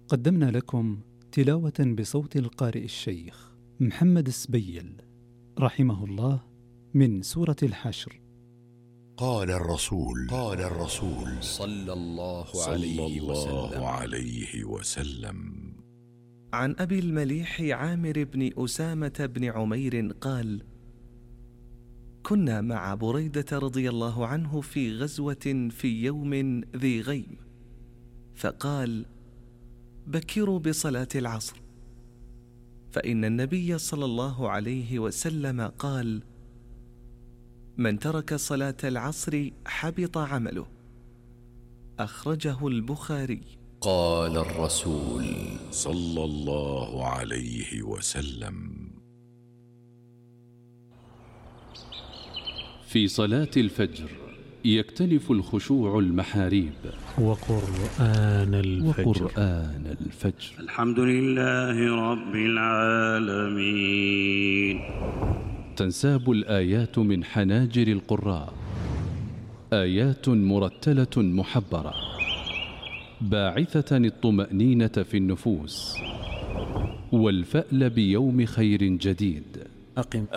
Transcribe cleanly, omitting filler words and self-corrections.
قدمنا لكم تلاوة بصوت القارئ الشيخ محمد السبيل رحمه الله من سورة الحشر. قال الرسول صلى الله عليه وسلم. عن أبي المليح عامر بن أسامة بن عمير قال: كنا مع بريدة رضي الله عنه في غزوة في يوم ذي غيم، فقال: بكروا بصلاة العصر، فإن النبي صلى الله عليه وسلم قال: من ترك صلاة العصر حبط عمله. أخرجه البخاري. قال الرسول صلى الله عليه وسلم: في صلاة الفجر يختلف الخشوع المحاريب وقرآن الفجر. الحمد لله رب العالمين. تنساب الآيات من حناجر القراء، آيات مرتلة محبرة باعثة الطمأنينة في النفوس والفأل بيوم خير جديد.